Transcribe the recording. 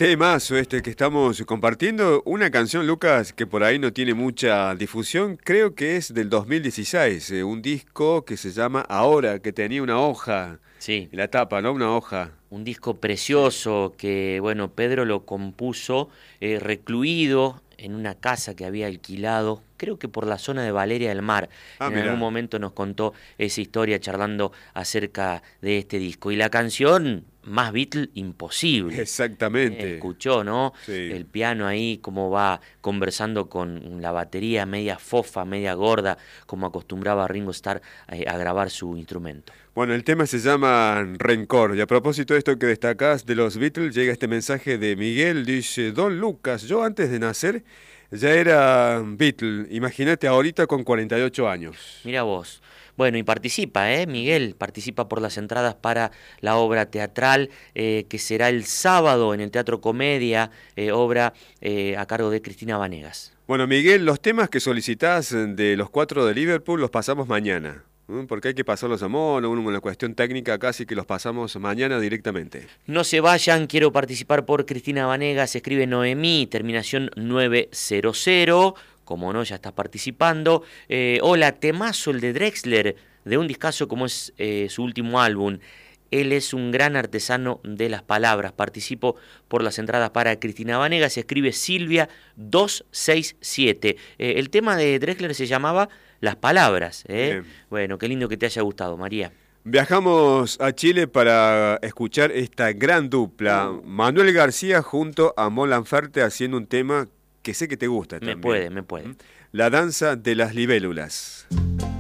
Temazo este que estamos compartiendo, una canción, Lucas, que por ahí no tiene mucha difusión, creo que es del 2016, un disco que se llama Ahora, que tenía una hoja Sí, en la tapa, ¿no? Una hoja. un disco Sí. precioso que, bueno, Pedro lo compuso recluido en una casa que había alquilado, creo que por la zona de Valeria del Mar. Ah, En algún mirá, momento nos contó esa historia charlando acerca de este disco. Y la canción, más Beatle, imposible. exactamente. Escuchó, ¿no? Sí. El piano ahí, cómo va conversando con la batería media fofa, media gorda, como acostumbraba Ringo Starr a grabar su instrumento. Bueno, el tema se llama Rencor. Y a propósito de esto que destacás de los Beatles, llega este mensaje de Miguel, dice, Don Lucas, yo antes de nacer ya era Beatle. Imagínate ahorita con 48 años. Mira vos. Bueno, y participa, ¿eh? Miguel participa por las entradas para la obra teatral que será el sábado en el Teatro Comedia, obra a cargo de Cristina Vanegas. Bueno, Miguel, los temas que solicitás de los cuatro de Liverpool los pasamos mañana, porque hay que pasarlos a mono, una cuestión técnica casi que los pasamos mañana directamente. No se vayan, quiero participar por Cristina Vanegas, escribe Noemí, terminación 900, como no, ya estás participando. Hola, temazo el de Drexler, de un discazo como es su último álbum. Él es un gran artesano de las palabras. Participo por las entradas para Cristina Vanegas, escribe Silvia 267. El tema de Drexler se llamaba Las Palabras. Bien. Bueno, qué lindo que te haya gustado, María. Viajamos a Chile para escuchar esta gran dupla. Manuel García junto a Mon Laferte haciendo un tema que sé que te gusta Me también. puede, me puede. La danza de las libélulas.